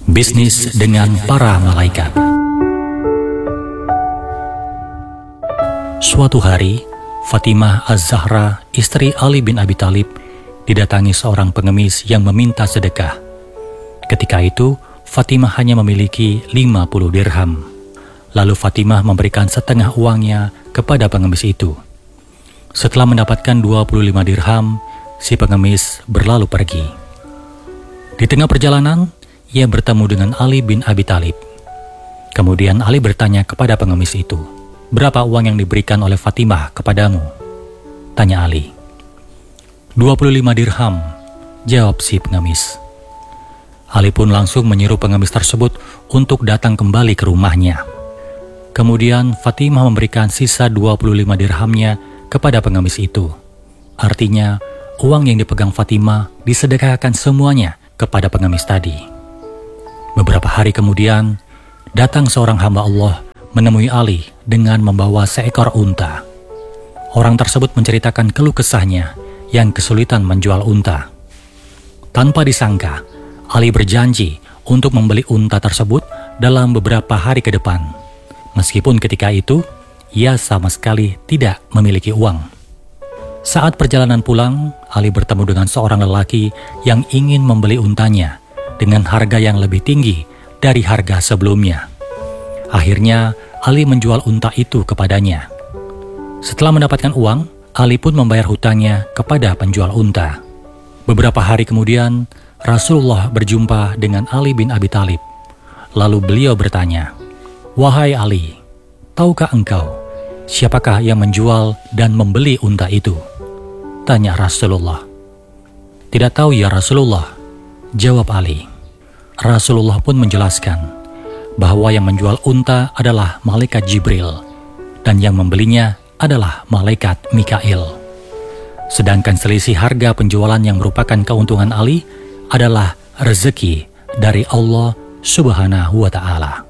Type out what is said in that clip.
Bisnis dengan para malaikat. Suatu hari, Fatimah Az-Zahra, istri Ali bin Abi Thalib, didatangi seorang pengemis yang meminta sedekah. Ketika itu, Fatimah hanya memiliki 50 dirham. Lalu Fatimah memberikan setengah uangnya kepada pengemis itu. Setelah mendapatkan 25 dirham, si pengemis berlalu pergi. Di tengah perjalanan, ia bertemu dengan Ali bin Abi Thalib. Kemudian Ali bertanya kepada pengemis itu, "Berapa uang yang diberikan oleh Fatimah kepadamu?" Tanya Ali. 25 dirham, jawab si pengemis. Ali pun langsung menyuruh pengemis tersebut untuk datang kembali ke rumahnya. Kemudian Fatimah memberikan sisa 25 dirhamnya kepada pengemis itu. Artinya, uang yang dipegang Fatimah disedekahkan semuanya kepada pengemis tadi. Beberapa hari kemudian, datang seorang hamba Allah menemui Ali dengan membawa seekor unta. Orang tersebut menceritakan keluh kesahnya yang kesulitan menjual unta. Tanpa disangka, Ali berjanji untuk membeli unta tersebut dalam beberapa hari ke depan. Meskipun ketika itu, ia sama sekali tidak memiliki uang. Saat perjalanan pulang, Ali bertemu dengan seorang lelaki yang ingin membeli untanya dengan harga yang lebih tinggi dari harga sebelumnya. Akhirnya, Ali menjual unta itu kepadanya. Setelah mendapatkan uang, Ali pun membayar hutangnya kepada penjual unta. Beberapa hari kemudian, Rasulullah berjumpa dengan Ali bin Abi Thalib. Lalu beliau bertanya, "Wahai Ali, tahukah engkau siapakah yang menjual dan membeli unta itu?" Tanya Rasulullah. "Tidak tahu ya Rasulullah," jawab Ali. Rasulullah pun menjelaskan bahwa yang menjual unta adalah malaikat Jibril dan yang membelinya adalah malaikat Mikail. Sedangkan selisih harga penjualan yang merupakan keuntungan Ali adalah rezeki dari Allah Subhanahu wa Ta'ala.